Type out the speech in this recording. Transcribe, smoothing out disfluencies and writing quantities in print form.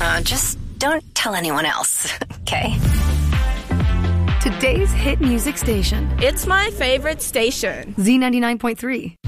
Just don't tell anyone else, okay? Today's hit music station. It's my favorite station. Z99.3.